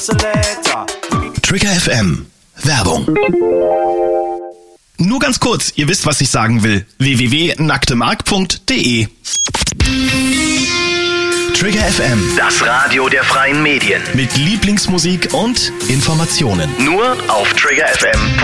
selector. Trigger FM. Werbung. Nur ganz kurz, ihr wisst, was ich sagen will. www.nacktemark.de. Trigger FM. Das Radio der freien Medien. Mit Lieblingsmusik und Informationen. Nur auf triggerfm.de.